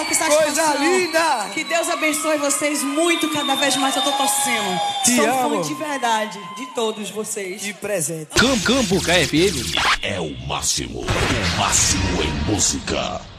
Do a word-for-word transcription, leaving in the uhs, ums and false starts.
palco, Coisa satisfação. linda! Que Deus abençoe vocês muito, cada vez mais eu tô torcendo. Te Sou amo. fã de verdade, de todos vocês. De presente. Campo K F M É o máximo. O máximo em música.